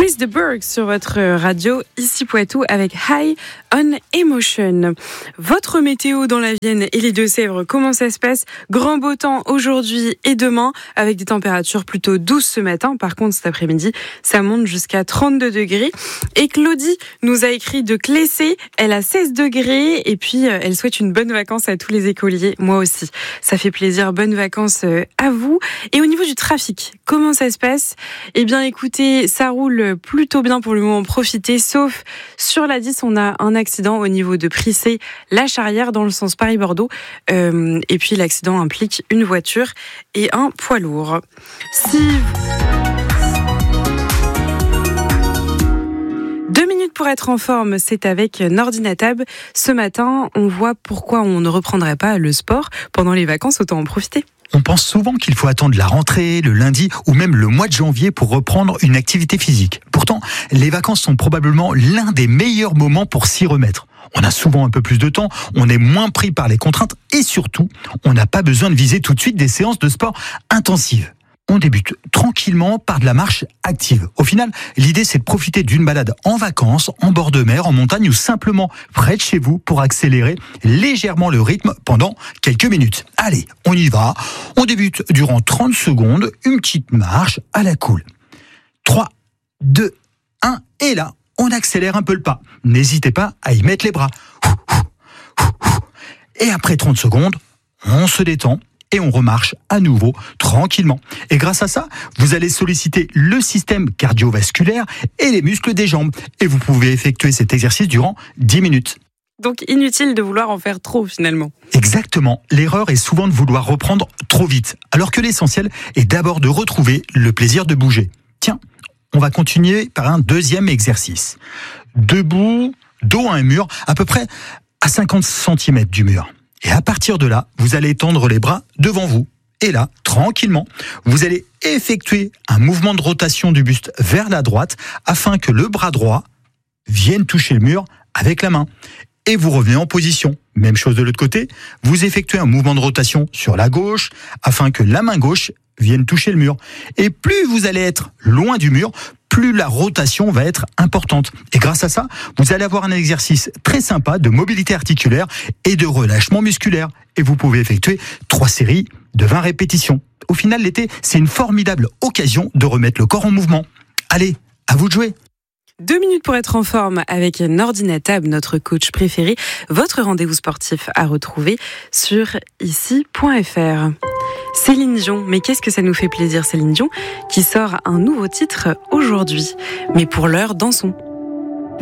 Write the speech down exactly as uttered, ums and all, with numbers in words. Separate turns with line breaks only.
Chris de Burgh sur votre radio, ici Poitou, avec High on Emotion. Votre météo dans la Vienne et les Deux-Sèvres, comment ça se passe? Grand beau temps aujourd'hui et demain, avec des températures plutôt douces ce matin. Par contre, cet après-midi, ça monte jusqu'à trente-deux degrés. Et Claudie nous a écrit de Clessé. Elle a seize degrés et puis elle souhaite une bonne vacances à tous les écoliers. Moi aussi. Ça fait plaisir. Bonnes vacances à vous. Et au niveau du trafic, comment ça se passe? Eh bien, écoutez, ça roule plutôt bien pour le moment. Profitez, sauf sur la dix, on a un accident au niveau de Prissé, la Charrière dans le sens Paris-Bordeaux. Euh, et puis l'accident implique une voiture et un poids lourd. Si Deux minutes pour être en forme, c'est avec Nordinatab. Ce matin, on voit pourquoi on ne reprendrait pas le sport pendant les vacances, autant en profiter.
On pense souvent qu'il faut attendre la rentrée, le lundi ou même le mois de janvier pour reprendre une activité physique. Pourtant, les vacances sont probablement l'un des meilleurs moments pour s'y remettre. On a souvent un peu plus de temps, on est moins pris par les contraintes et surtout, on n'a pas besoin de viser tout de suite des séances de sport intensives. On débute tranquillement par de la marche active. Au final, l'idée c'est de profiter d'une balade en vacances, en bord de mer, en montagne ou simplement près de chez vous pour accélérer légèrement le rythme pendant quelques minutes. Allez, on y va. On débute durant trente secondes, une petite marche à la cool. trois, deux, un et là, on accélère un peu le pas. N'hésitez pas à y mettre les bras. Et après trente secondes, on se détend. Et on remarche à nouveau tranquillement. Et grâce à ça, vous allez solliciter le système cardiovasculaire et les muscles des jambes. Et vous pouvez effectuer cet exercice durant dix minutes.
Donc inutile de vouloir en faire trop finalement.
Exactement. L'erreur est souvent de vouloir reprendre trop vite, alors que l'essentiel est d'abord de retrouver le plaisir de bouger. Tiens, on va continuer par un deuxième exercice. Debout, dos à un mur, à peu près à cinquante centimètres du mur. Et à partir de là, vous allez tendre les bras devant vous. Et là, tranquillement, vous allez effectuer un mouvement de rotation du buste vers la droite afin que le bras droit vienne toucher le mur avec la main. Et vous revenez en position. Même chose de l'autre côté, vous effectuez un mouvement de rotation sur la gauche afin que la main gauche vienne toucher le mur. Et plus vous allez être loin du mur, plus la rotation va être importante. Et grâce à ça, vous allez avoir un exercice très sympa de mobilité articulaire et de relâchement musculaire. Et vous pouvez effectuer trois séries de vingt répétitions. Au final, l'été, c'est une formidable occasion de remettre le corps en mouvement. Allez, à vous de jouer.
Deux minutes pour être en forme avec Nordinatab, notre coach préféré. Votre rendez-vous sportif à retrouver sur ici point f r. Céline Dion, mais qu'est-ce que ça nous fait plaisir, Céline Dion, qui sort un nouveau titre aujourd'hui. Mais pour l'heure, dansons.